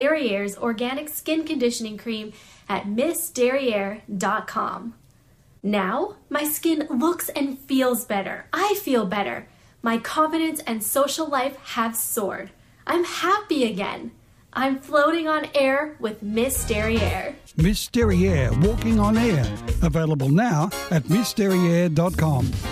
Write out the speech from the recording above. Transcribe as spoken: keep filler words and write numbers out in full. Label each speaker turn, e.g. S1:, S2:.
S1: Derriere's organic skin conditioning cream at miss derriere dot com. Now, my skin looks and feels better. I feel better. My confidence and social life have soared. I'm happy again. I'm floating on air with Miss Derriere.
S2: Miss Derriere, walking on air. Available now at miss derriere dot com.